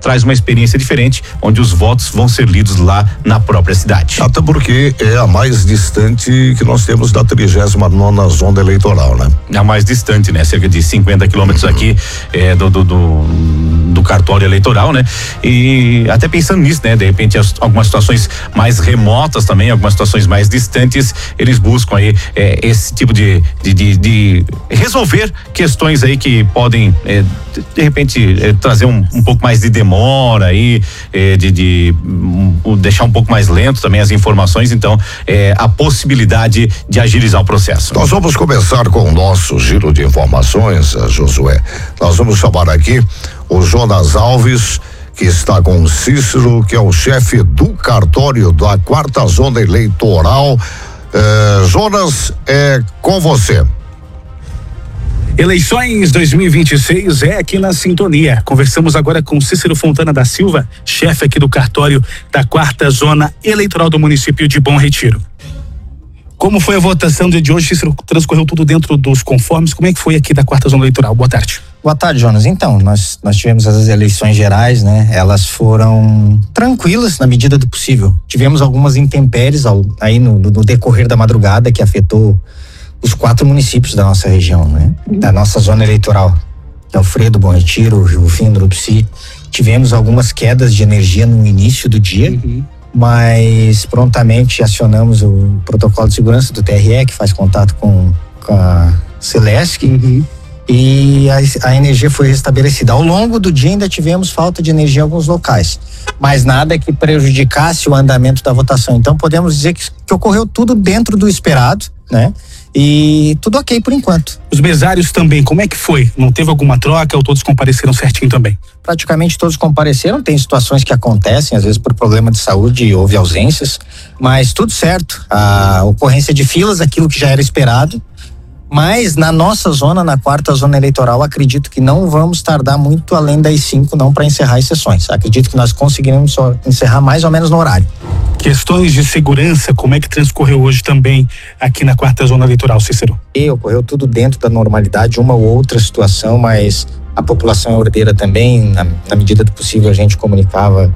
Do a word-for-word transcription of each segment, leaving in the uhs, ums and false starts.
traz uma experiência diferente, onde os votos vão ser lidos lá na própria cidade. Até porque é a mais distante que nós temos da trigésima nona zona eleitoral, né? A mais distante, né? Cerca de cinquenta quilômetros uhum. aqui é, do, do, do, do cartório eleitoral, né? E até pensando nisso, né? De repente as, algumas situações mais remotas também, algumas situações mais distantes, eles buscam aí é, esse tipo de, de, de, de resolver questões aí que podem é, de, de repente é, trazer um, um pouco mais de demora aí, é, de, de um, deixar um pouco mais lento também as informações, então é, a possibilidade de agilizar o processo. Nós vamos começar com o nosso giro de informações, Josué. Nós vamos chamar aqui o Jonas Alves, que está com o Cícero, que é o chefe do cartório da quarta zona eleitoral. Eh, Jonas, é com você. Eleições dois mil e vinte e seis é aqui na Sintonia. Conversamos agora com Cícero Fontana da Silva, chefe aqui do cartório da quarta zona eleitoral do município de Bom Retiro. Como foi a votação de hoje? Cícero, transcorreu tudo dentro dos conformes? Como é que foi aqui da quarta zona eleitoral? Boa tarde. Boa tarde, Jonas. Então, nós, nós tivemos as eleições gerais, né? Elas foram tranquilas na medida do possível. Tivemos algumas intempéries ao, aí no, no decorrer da madrugada que afetou os quatro municípios da nossa região, né? Da nossa zona eleitoral, que é Alfredo, Bom Retiro, Rio Fino, Urubici. Tivemos algumas quedas de energia no início do dia, uhum. mas prontamente acionamos o protocolo de segurança do T R E, que faz contato com, com a Celesc, uhum. e a, a energia foi restabelecida. Ao longo do dia ainda tivemos falta de energia em alguns locais, mas nada que prejudicasse o andamento da votação. Então podemos dizer que, que ocorreu tudo dentro do esperado, né? E tudo ok por enquanto. Os mesários também, como é que foi? Não teve alguma troca ou todos compareceram certinho também? Praticamente todos compareceram. Tem situações que acontecem, às vezes por problema de saúde houve ausências, mas tudo certo. A ocorrência de filas, aquilo que já era esperado. Mas na nossa zona, na quarta zona eleitoral, acredito que não vamos tardar muito além das cinco não para encerrar as sessões. Acredito que nós conseguiremos só encerrar mais ou menos no horário. Questões de segurança, como é que transcorreu hoje também aqui na quarta zona eleitoral, Cícero? E ocorreu tudo dentro da normalidade, uma ou outra situação, mas a população é ordeira também, na, na medida do possível a gente comunicava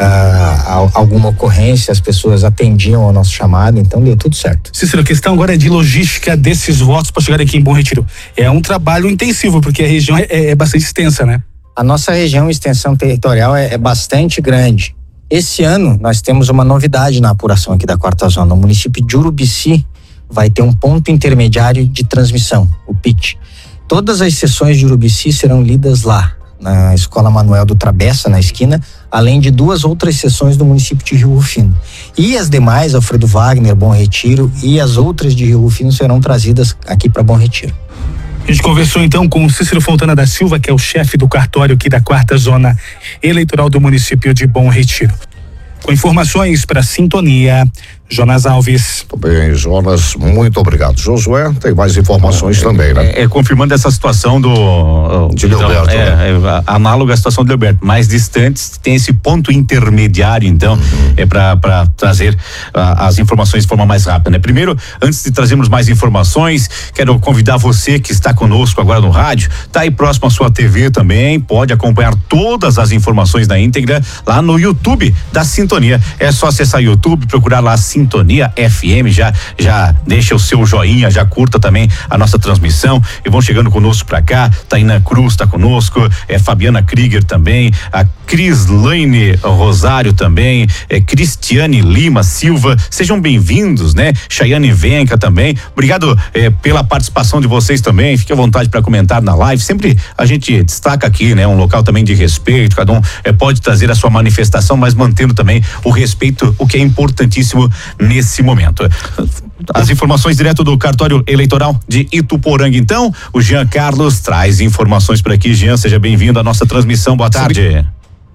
Uh, alguma ocorrência, as pessoas atendiam ao nosso chamado, então deu tudo certo. Cícero, a questão agora é de logística desses votos para chegar aqui em Bom Retiro. É um trabalho intensivo, porque a região é, é bastante extensa, né? A nossa região, extensão territorial é, é bastante grande. Esse ano nós temos uma novidade na apuração aqui da quarta zona. O município de Urubici vai ter um ponto intermediário de transmissão, o P I T. Todas as sessões de Urubici serão lidas lá, na Escola Manuel do Travessa, na esquina, além de duas outras sessões do município de Rio Fino. E as demais, Alfredo Wagner, Bom Retiro, e as outras de Rio Fino serão trazidas aqui para Bom Retiro. A gente conversou então com o Cícero Fontana da Silva, que é o chefe do cartório aqui da quarta zona eleitoral do município de Bom Retiro. Com informações para Sintonia, Jonas Alves. Muito bem, Jonas, muito obrigado. Josué, tem mais informações é, também, né? É, é confirmando essa situação do... De Leoberto, então, é, né? é, análoga à situação do Leoberto, mais distantes, tem esse ponto intermediário, então, uhum. é para trazer uh, as informações de forma mais rápida, né? Primeiro, antes de trazermos mais informações, quero convidar você que está conosco agora no rádio, tá aí próximo à sua T V também, pode acompanhar todas as informações na íntegra lá no YouTube da Sintonia. É só acessar o YouTube, procurar lá Sintonia F M, já já deixa o seu joinha, já curta também a nossa transmissão e vão chegando conosco pra cá. Taina Cruz tá conosco, é Fabiana Krieger também, a Crislaine Rosário também, é Cristiane Lima Silva, sejam bem-vindos, né? Chayane Venca também, obrigado é, pela participação de vocês também, fique à vontade para comentar na live, sempre a gente destaca aqui, né? Um local também de respeito, cada um é, pode trazer a sua manifestação, mas mantendo também o respeito, o que é importantíssimo nesse momento. As informações direto do cartório eleitoral de Ituporanga, então, o Jean Carlos traz informações por aqui. Jean, seja bem-vindo à nossa transmissão, boa tarde.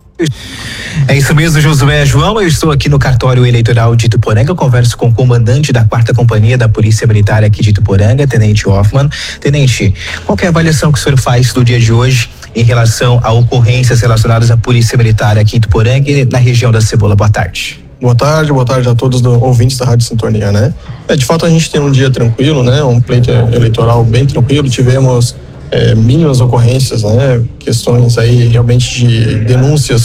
É isso mesmo, Josué João, eu estou aqui no cartório eleitoral de Ituporanga, eu converso com o comandante da quarta companhia da Polícia Militar aqui de Ituporanga, Tenente Hoffman. Tenente, qual que é a avaliação que o senhor faz do dia de hoje em relação a ocorrências relacionadas à Polícia Militar aqui em Ituporanga e na região da Cebola? Boa tarde. Boa tarde, boa tarde a todos os ouvintes da Rádio Sintonia, né? É, de fato a gente tem um dia tranquilo, né? Um pleito eleitoral bem tranquilo, tivemos é, mínimas ocorrências, né? Questões aí realmente de denúncias